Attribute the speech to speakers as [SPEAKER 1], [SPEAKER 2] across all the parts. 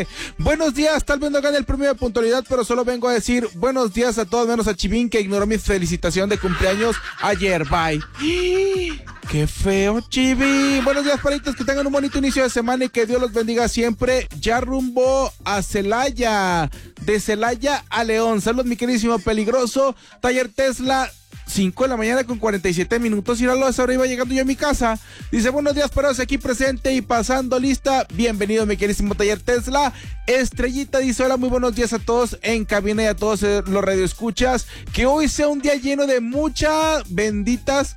[SPEAKER 1] Buenos días, tal vez no gane el premio de puntualidad, pero solo vengo a decir buenos días a todos menos a Chivín, que ignoró mi felicitación de cumpleaños ayer. Bye. ¡Qué feo, Chivín! Buenos días, paritos, que tengan un bonito inicio de semana y que Dios los bendiga siempre. Ya rumbo a Celaya, de Celaya a León. Saludos, mi queridísimo Peligroso. Taller Tesla, 5 de la mañana con 47 minutos. Íralo, a esa hora iba llegando yo a mi casa. Dice, buenos días, parados aquí presente y pasando lista. Bienvenido, mi queridísimo Taller Tesla. Estrellita dice, hola, muy buenos días a todos en cabina y a todos los radioescuchas. Que hoy sea un día lleno de muchas benditas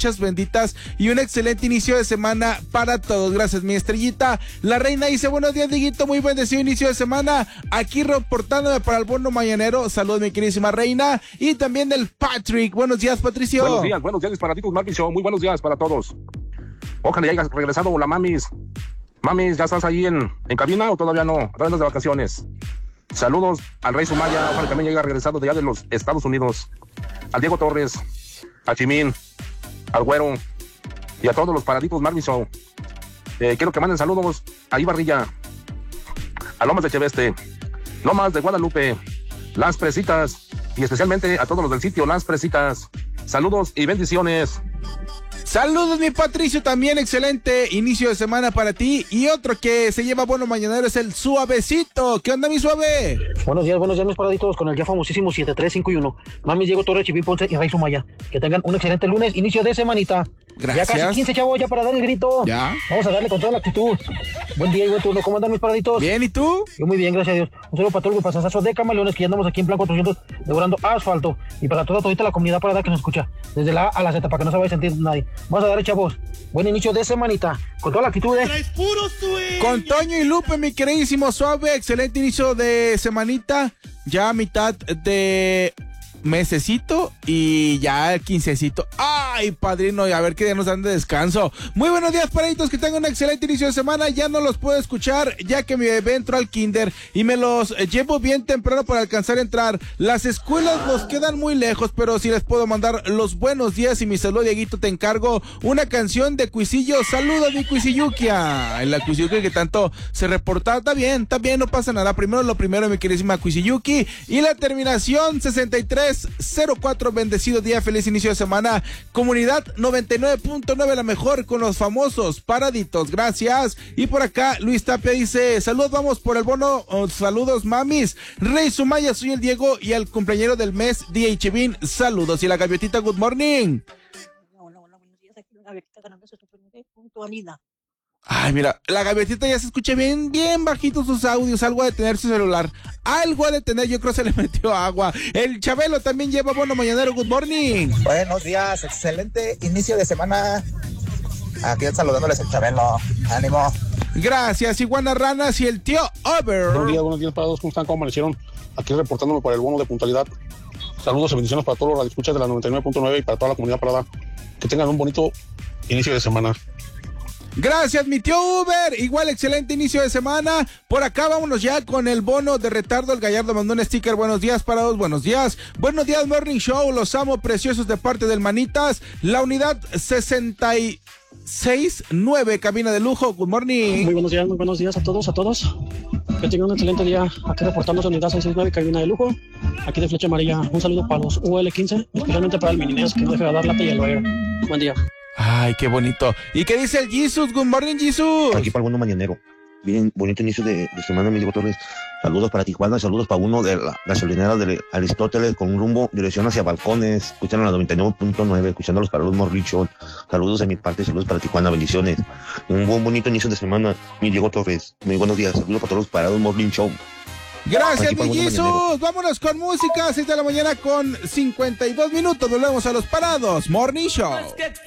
[SPEAKER 1] y un excelente inicio de semana para todos. Gracias, mi Estrellita. La Reina dice, buenos días, Dieguito, muy bendecido inicio de semana. Aquí reportándome para el bono mañanero. Saludos, mi queridísima Reina. Y también del Patrick. Buenos días, Patricio.
[SPEAKER 2] Buenos días, disparatitos, Marvin Show. Muy buenos días para todos. Ojalá ya hayas regresado, la Mamis. Mamis, ¿ya estás ahí en cabina o todavía no? Todavía de vacaciones. Saludos al Rey Sumaya, ojalá también haya regresado de allá de los Estados Unidos. Al Diego Torres, a Chimín, al Güero y a todos los paraditos Marvin Show. Quiero que manden saludos a Ibarrilla, a Lomas de Cheveste, Lomas de Guadalupe, Las Presitas y especialmente a todos los del sitio Las Presitas. Saludos y bendiciones.
[SPEAKER 1] Saludos, mi Patricio, también excelente inicio de semana para ti. Y otro que se lleva bono mañanero es el Suavecito. ¿Qué onda, mi Suave?
[SPEAKER 3] Buenos días, mis paraditos, con el ya famosísimo 7-3-5-1. Mami, Diego Torres, Chivín Ponce y Rey Sumaya. Que tengan un excelente lunes, inicio de semanita.
[SPEAKER 1] Gracias.
[SPEAKER 3] Ya casi 15, chavos, ya para dar el grito.
[SPEAKER 1] Ya.
[SPEAKER 3] Vamos a darle con toda la actitud. Buen día y buen turno. ¿Cómo andan, mis paraditos?
[SPEAKER 1] Bien, ¿y tú?
[SPEAKER 3] Yo muy bien, gracias a Dios. Un saludo para todo el pasazazo de Camaleones, que ya andamos aquí en plan 400 devorando asfalto. Y para todita la comunidad para dar que nos escucha. Desde la A a la Z, para que no se vaya a sentir nadie. Vamos a darle, chavos. Buen inicio de semanita. Con toda la actitud,
[SPEAKER 1] Con Toño y Lupe, mi queridísimo Suave. Excelente inicio de semanita. Ya a mitad de mesecito y ya el quincecito. ¡Ay, padrino! Y a ver qué día nos dan de descanso. Muy buenos días, paraditos, que tengan un excelente inicio de semana. Ya no los puedo escuchar, ya que mi bebé entró al kinder y me los llevo bien temprano para alcanzar a entrar. Las escuelas nos quedan muy lejos, pero sí les puedo mandar los buenos días y mi saludo, Dieguito, te encargo una canción de Cuisillo. Saludos, mi Cuisiyukia. En la Cuisiyuki que tanto se reporta. Está bien, no pasa nada. Primero lo primero, mi queridísima Cuisiyuki. Y la terminación 6304. Bendecido día, feliz inicio de semana. Comunidad 99.9, la mejor con los famosos paraditos. Gracias. Y por acá Luis Tapia dice, saludos, vamos por el bono. Saludos, mamis. Rey Sumaya, soy el Diego y el cumpleañero del mes, DJ Chivin. Saludos. Y la gaviotita, good morning.
[SPEAKER 4] Hola, buenos días. Aquí la gaviotita ganando su puntualidad.
[SPEAKER 1] Ay, mira, la gaviotita ya se escucha bien bajito sus audios. Algo ha de tener su celular. Algo ha de tener, yo creo se le metió agua. El Chabelo también lleva bono mañanero. Good morning.
[SPEAKER 5] Buenos días, excelente inicio de semana. Aquí saludándoles el Chabelo. Ánimo.
[SPEAKER 1] Gracias, Iguana Ranas y el tío Over.
[SPEAKER 2] Buenos días para todos. ¿Cómo están? ¿Cómo amanecieron? Aquí reportándome para el bono de puntualidad. Saludos y bendiciones para todos los radioescuchas de la 99.9 y para toda la comunidad parada. Que tengan un bonito inicio de semana.
[SPEAKER 1] Gracias, mi tío Uber. Igual, excelente inicio de semana. Por acá vámonos ya con el bono de retardo. El Gallardo mandó un sticker. Buenos días, parados. Buenos días. Buenos días, Morning Show. Los amo, preciosos, de parte del Manitas. La unidad 66-9, cabina de lujo. Good morning.
[SPEAKER 3] Muy buenos días a todos. Que tengan un excelente día. Aquí reportando su unidad 669, cabina de lujo. Aquí de Flecha Amarilla. Un saludo para los UL15, especialmente para el Mininés, que no deja de dar lata y el Bayer. Buen día.
[SPEAKER 1] Ay, qué bonito. ¿Y qué dice el Jesus? Good morning, Jesus.
[SPEAKER 6] Aquí para el bono mañanero. Bien, bonito inicio de semana, mi Diego Torres. Saludos para Tijuana, saludos para uno de la gasolinera de Aristóteles con un rumbo, dirección hacia Balcones. Escuchan a la 99.9, escuchándolos para los Morrichon. Saludos de mi parte, saludos para Tijuana, bendiciones. Un buen bonito inicio de semana, mi Diego Torres. Muy buenos días, saludos para todos los parados Morning Show.
[SPEAKER 1] Gracias, mi Jesus. Vámonos con música, 6 de la mañana con 52 minutos. Volvemos a los parados Morning Show.